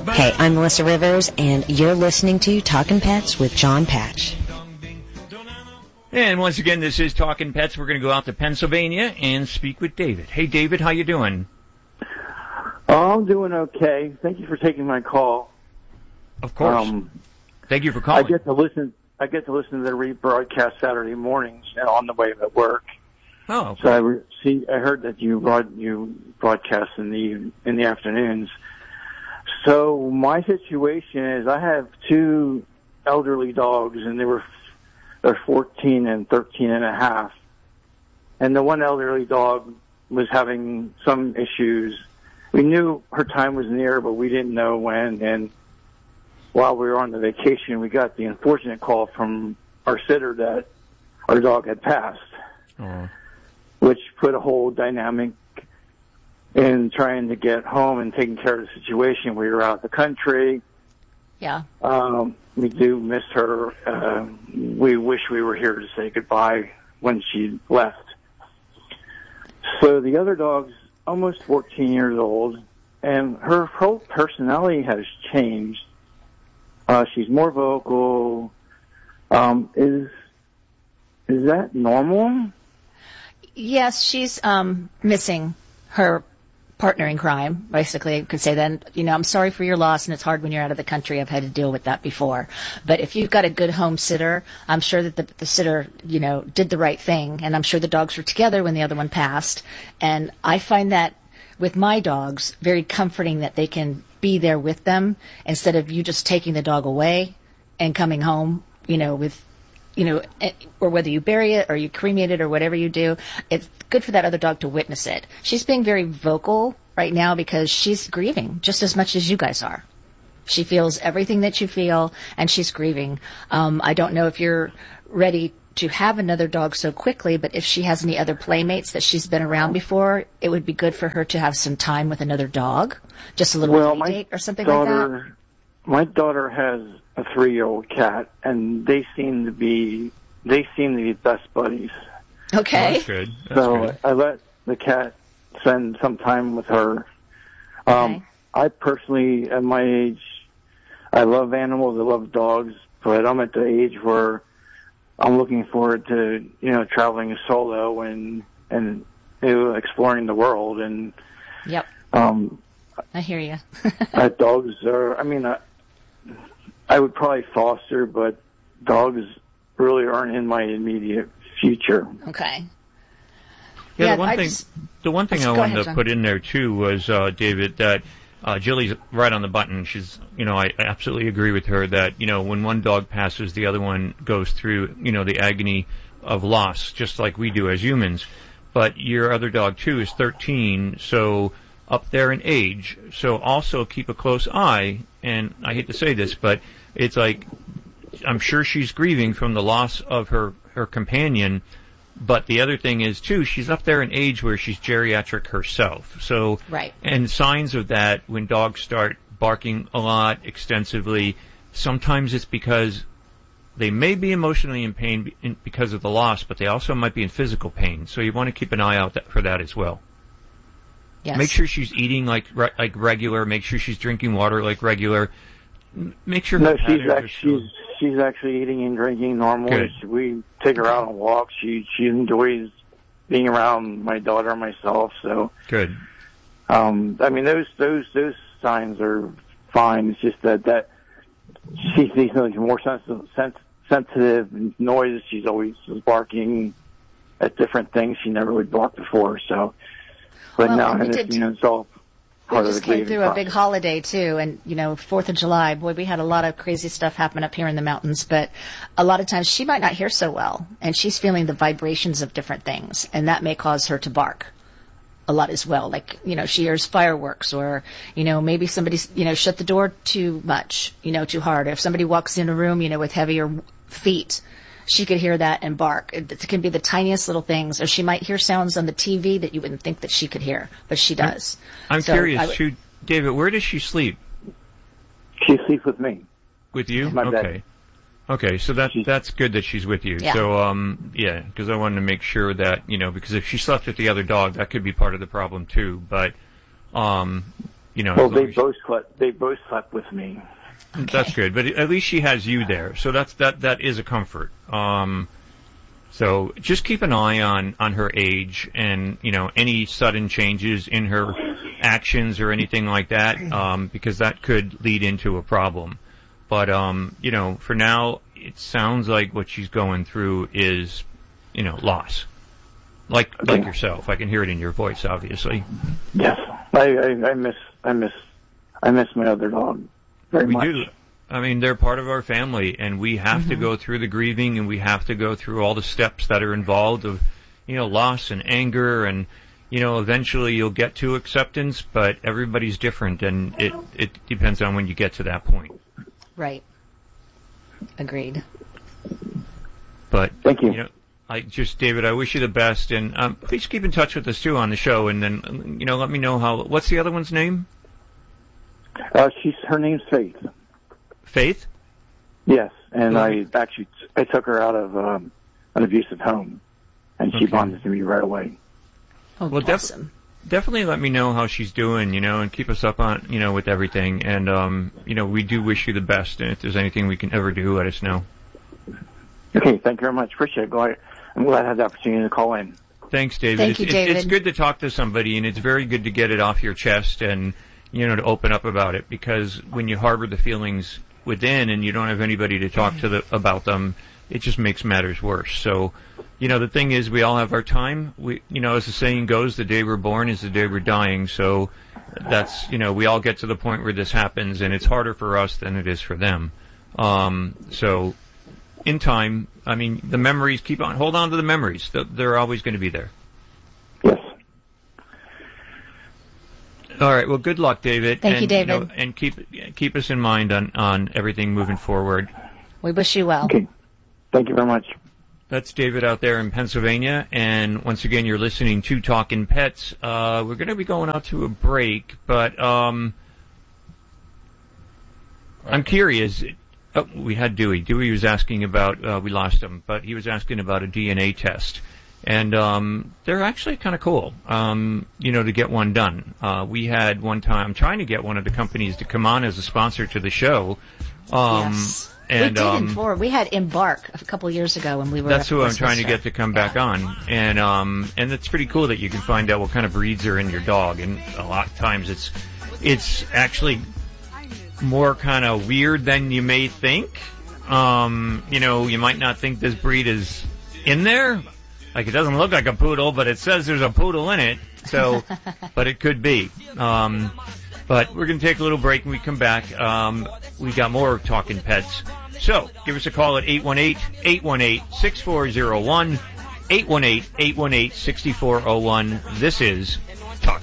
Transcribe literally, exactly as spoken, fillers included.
Hey, I'm Melissa Rivers, and you're listening to Talkin' Pets with John Patch. And once again, this is Talkin' Pets. We're going to go out to Pennsylvania and speak with David. Hey, David, how you doing? Oh, I'm doing okay. Thank you for taking my call. Of course. Um, Thank you for calling. I get to listen. I get to listen to the rebroadcast Saturday mornings on the way to work. Oh, okay. So I re- see. I heard that you broad, you broadcast in the in the afternoons. So my situation is, I have two elderly dogs, and they were they're fourteen and thirteen and a half. And the one elderly dog was having some issues. We knew her time was near, but we didn't know when. And while we were on the vacation, we got the unfortunate call from our sitter that our dog had passed, oh. which put a whole dynamic in trying to get home and taking care of the situation. We were out of the country. Yeah. Um, we do miss her. Uh, we wish we were here to say goodbye when she left. So the other dog's almost fourteen years old, and her whole personality has changed. Uh, she's more vocal. Um, is is that normal? Yes, she's um, missing her partner in crime, basically. I could say then, you know, I'm sorry for your loss, and it's hard when you're out of the country. I've had to deal with that before. But if you've got a good home sitter, I'm sure that the, the sitter, you know, did the right thing, and I'm sure the dogs were together when the other one passed. And I find that with my dogs very comforting that they can be there with them instead of you just taking the dog away and coming home, you know, with, you know, or whether you bury it or you cremate it or whatever you do. It's good for that other dog to witness it. She's being very vocal right now because she's grieving just as much as you guys are. She feels everything that you feel, and she's grieving. Um, I don't know if you're ready to have another dog so quickly, but if she has any other playmates that she's been around before, it would be good for her to have some time with another dog, just a little well, play date or something daughter, like that. My daughter has a three-year-old cat, and they seem to be they seem to be best buddies. Okay. Oh, that's good. That's so good. I let the cat spend some time with her. Um, Okay. I personally, at my age, I love animals. I love dogs, but I'm at the age where I'm looking forward to, you know, traveling solo and and you know, exploring the world. And Yep. um, I hear you. uh, dogs are. I mean, I, I would probably foster, but dogs really aren't in my immediate future. Okay. Yeah, Yeah, the one I thing, just- the one thing Let's I go wanted ahead, to John. put in there too was, uh, David, that uh, Jilly's right on the button. She's, you know, I absolutely agree with her that, you know, when one dog passes, the other one goes through, you know, the agony of loss, just like we do as humans. But your other dog too is thirteen, so up there in age. So also keep a close eye. And I hate to say this, but it's like, I'm sure she's grieving from the loss of her, her companion. But the other thing is, too, she's up there in age where she's geriatric herself. So, Right. And signs of that, when dogs start barking a lot, extensively, sometimes it's because they may be emotionally in pain be- in, because of the loss, but they also might be in physical pain. So you want to keep an eye out that, for that as well. Yes. Make sure she's eating like re- like regular. Make sure she's drinking water like regular. M- Make sure No, her she's patterns are actually still- she's, she's actually eating and drinking normally. Good. She- We take her out on walks. She she enjoys being around my daughter and myself. So, good. um, I mean, those those those signs are fine. It's just that that she sees like more sensitive, sens- sensitive noise. She's always barking at different things she never would bark before. So, but Well, now we and did- it's, you know, it's all part We of just the came grieving through a big process. holiday, too, and, you know, fourth of July, boy, we had a lot of crazy stuff happen up here in the mountains, but a lot of times she might not hear so well, and she's feeling the vibrations of different things, and that may cause her to bark a lot as well. Like, you know, she hears fireworks, or, you know, maybe somebody's, you know, shut the door too much, you know, too hard. If somebody walks in a room, you know, with heavier feet, she could hear that and bark. It, it can be the tiniest little things, or she might hear sounds on the T V that you wouldn't think that she could hear, but she does. I'm So curious, I would- too, David, where does she sleep? She sleeps with me. With you? My bed. Okay. Okay, so that's that's good that she's with you. Yeah. So, um, yeah, because I wanted to make sure that, you know, because if she slept with the other dog, that could be part of the problem too. But, um, you know. Well, they both slept. They both slept with me. Okay. That's good, but at least she has you there, so that's that. That is a comfort. Um, so just keep an eye on on her age, and you know any sudden changes in her actions or anything like that, um, because that could lead into a problem. But um, you know, for now, it sounds like what she's going through is, you know, loss. Like okay. like yourself, I can hear it in your voice, obviously. Yes, I, I, I miss I miss I miss my other dog very we much. do. I mean, they're part of our family, and we have mm-hmm. to go through the grieving, and we have to go through all the steps that are involved of, you know, loss and anger, and you know, eventually you'll get to acceptance. But everybody's different, and it it depends on when you get to that point. Right. Agreed. But thank you. you know, I just, David, I wish you the best, and um, please keep in touch with us too on the show, and then you know, let me know how. What's the other one's name? Uh, she's her name's Faith. Faith? Yes, and okay. I actually I took her out of um, an abusive home, and she okay. bonded to me right away. Oh, well, awesome. Def- definitely let me know how she's doing, you know, and keep us up on, you know, with everything, and um, you know, we do wish you the best, and if there's anything we can ever do, let us know. Okay, thank you very much. Appreciate it. Glad, I'm glad I had the opportunity to call in. Thanks, David. Thank it's, you, David. It's, it's good to talk to somebody, and it's very good to get it off your chest and, you know, to open up about it, because when you harbor the feelings within and you don't have anybody to talk to the, about them, it just makes matters worse. So, you know, the thing is, we all have our time. We, you know, as the saying goes, the day we're born is the day we're dying. So that's, you know, we all get to the point where this happens, and it's harder for us than it is for them. Um, so in time, I mean, the memories, keep on, hold on to the memories. They're always going to be there. Yes. All right. Well, good luck, David. Thank and, you, David. You know, and keep keep us in mind on, on everything moving forward. We wish you well. Okay. Thank you very much. That's David out there in Pennsylvania. And once again, you're listening to Talkin' Pets. Uh, we're going to be going out to a break, but um, I'm curious. Oh, we had Dewey. Dewey was asking about, uh, we lost him, but he was asking about a D N A test. And um, they're actually kind of cool, um, you know, to get one done. Uh, we had one time trying to get one of the companies to come on as a sponsor to the show. Um, yes. And, we did um, before. We had Embark a couple years ago when we were. That's who I'm trying show. to get to come back yeah. on, and um, and it's pretty cool that you can find out what kind of breeds are in your dog, and a lot of times it's it's actually more kind of weird than you may think. Um, you know, you might not think this breed is in there. Like, it doesn't look like a poodle, but it says there's a poodle in it. So, but it could be. Um, but we're going to take a little break when we come back. Um, we got more Talking Pets. So, give us a call at eight one eight, eight one eight, six four zero one, eight one eight, eight one eight, six four zero one. This is